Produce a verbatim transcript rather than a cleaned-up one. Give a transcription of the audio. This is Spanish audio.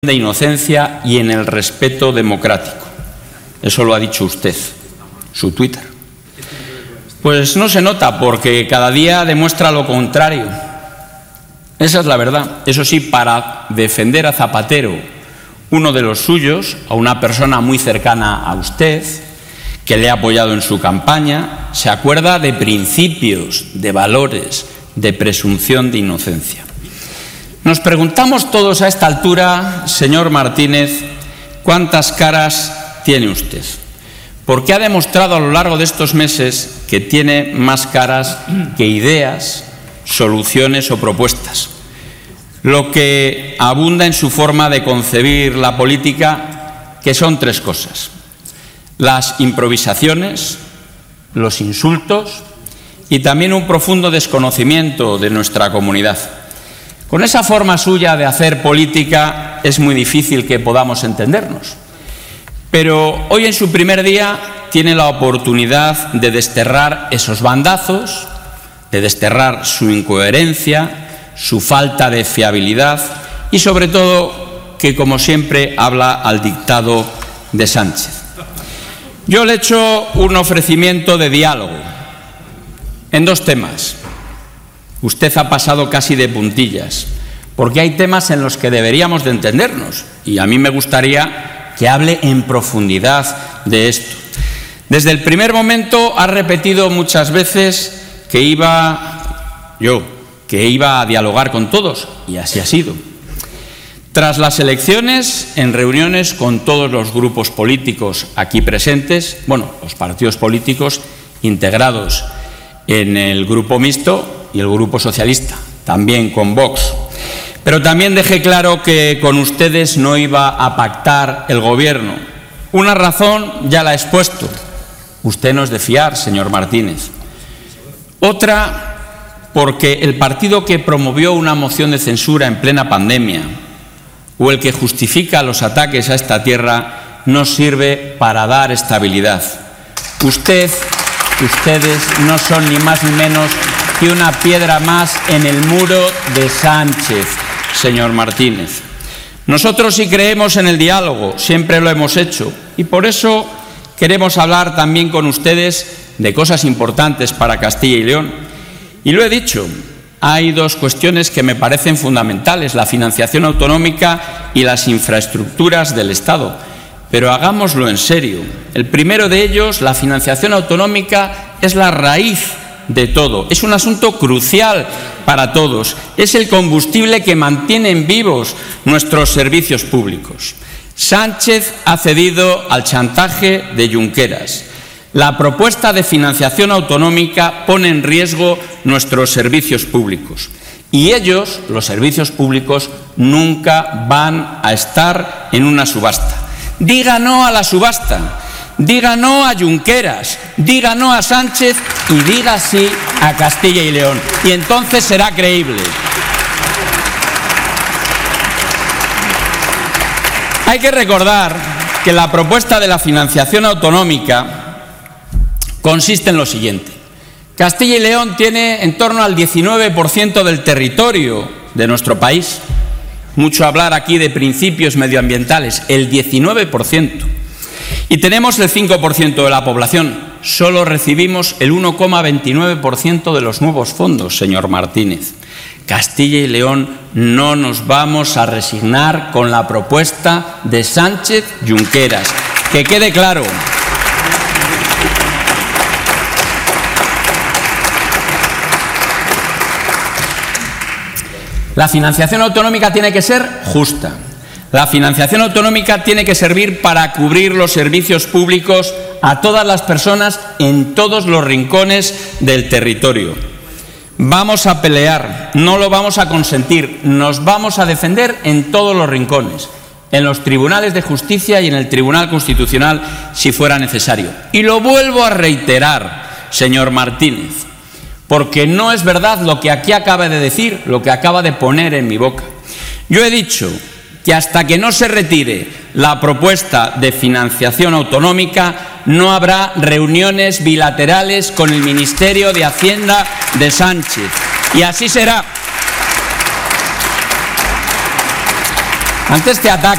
de inocencia y en el respeto democrático. Eso lo ha dicho usted, su Twitter. Pues no se nota, porque cada día demuestra lo contrario. Esa es la verdad. Eso sí, para defender a Zapatero, uno de los suyos, a una persona muy cercana a usted, que le ha apoyado en su campaña, se acuerda de principios, de valores, de presunción de inocencia. Nos preguntamos todos a esta altura, señor Martínez, ¿cuántas caras tiene usted? Porque ha demostrado a lo largo de estos meses que tiene más caras que ideas, soluciones o propuestas. Lo que abunda en su forma de concebir la política, que son tres cosas: las improvisaciones, los insultos y también un profundo desconocimiento de nuestra comunidad. Con esa forma suya de hacer política es muy difícil que podamos entendernos. Pero hoy, en su primer día, tiene la oportunidad de desterrar esos bandazos, de desterrar su incoherencia, su falta de fiabilidad y, sobre todo, que, como siempre, habla al dictado de Sánchez. Yo le he hecho un ofrecimiento de diálogo en dos temas. Usted ha pasado casi de puntillas, porque hay temas en los que deberíamos de entendernos, y a mí me gustaría que hable en profundidad de esto. Desde el primer momento ha repetido muchas veces que iba, yo, que iba a dialogar con todos, y así ha sido. Tras las elecciones, en reuniones con todos los grupos políticos aquí presentes, bueno, los partidos políticos integrados en el grupo mixto y el Grupo Socialista, también con Vox. Pero también dejé claro que con ustedes no iba a pactar el gobierno. Una razón ya la he expuesto. Usted no es de fiar, señor Martínez. Otra, porque el partido que promovió una moción de censura en plena pandemia, o el que justifica los ataques a esta tierra, no sirve para dar estabilidad. Usted, ustedes no son ni más ni menos que una piedra más en el muro de Sánchez, señor Martínez. Nosotros sí creemos en el diálogo, siempre lo hemos hecho, y por eso queremos hablar también con ustedes de cosas importantes para Castilla y León. Y lo he dicho, hay dos cuestiones que me parecen fundamentales: la financiación autonómica y las infraestructuras del Estado. Pero hagámoslo en serio. El primero de ellos, la financiación autonómica, es la raíz de todo. Es un asunto crucial para todos. Es el combustible que mantienen vivos nuestros servicios públicos. Sánchez ha cedido al chantaje de Junqueras. La propuesta de financiación autonómica pone en riesgo nuestros servicios públicos. Y ellos, los servicios públicos, nunca van a estar en una subasta. Diga no a la subasta. Diga no a Junqueras, diga no a Sánchez y diga sí a Castilla y León. Y entonces será creíble. Hay que recordar que la propuesta de la financiación autonómica consiste en lo siguiente. Castilla y León tiene en torno al diecinueve por ciento del territorio de nuestro país. Mucho hablar aquí de principios medioambientales, el diecinueve por ciento. Y tenemos el cinco por ciento de la población. Solo recibimos el uno coma veintinueve por ciento de los nuevos fondos, señor Martínez. Castilla y León no nos vamos a resignar con la propuesta de Sánchez Junqueras. Que quede claro. La financiación autonómica tiene que ser justa. La financiación autonómica tiene que servir para cubrir los servicios públicos a todas las personas en todos los rincones del territorio. Vamos a pelear, no lo vamos a consentir, nos vamos a defender en todos los rincones, en los tribunales de justicia y en el Tribunal Constitucional si fuera necesario. Y lo vuelvo a reiterar, señor Martínez, porque no es verdad lo que aquí acaba de decir, lo que acaba de poner en mi boca. Yo he dicho que hasta que no se retire la propuesta de financiación autonómica no habrá reuniones bilaterales con el Ministerio de Hacienda de Sánchez. Y así será. ante este ataque